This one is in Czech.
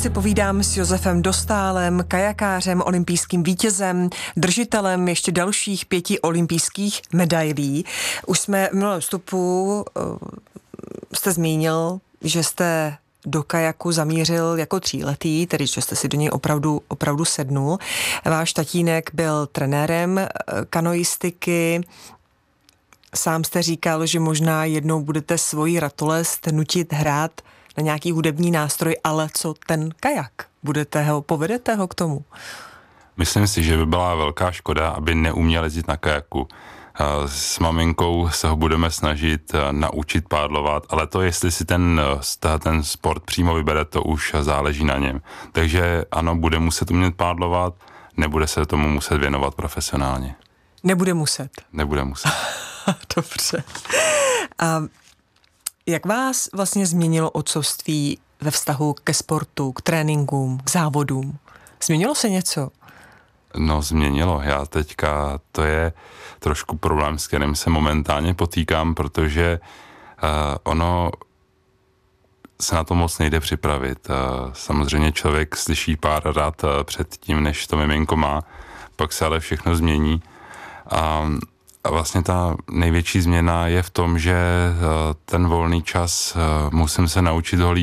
si povídám s Josefem Dostálem, kajakářem, olympijským vítězem, držitelem ještě dalších 5 olympijských medailí. Už jsme v minulém vstupu jste zmínil, že jste do kajaku zamířil jako 3letý, tedy že jste si do něj opravdu sednul. Váš tatínek byl trenérem kanoistiky. Sám jste říkal, že možná jednou budete svoji ratolest nutit hrát na nějaký hudební nástroj, ale co ten kajak? Povedete ho k tomu? Myslím si, že by byla velká škoda, aby neuměl jezdit na kajaku. S maminkou se ho budeme snažit naučit pádlovat, ale to, jestli si ten sport přímo vybere, to už záleží na něm. Takže ano, bude muset umět pádlovat, nebude se tomu muset věnovat profesionálně. Nebude muset. Nebude muset. Dobře. A jak vás vlastně změnilo otcovství ve vztahu ke sportu, k tréninkům, k závodům? Změnilo se něco? No, změnilo. Já teďka, to je trošku problém, s kterým se momentálně potýkám, protože ono se na to moc nejde připravit. Samozřejmě člověk slyší pár rad před tím, než to miminko má, pak se ale všechno změní. A vlastně ta největší změna je v tom, že ten volný čas musím se naučit ho líbit.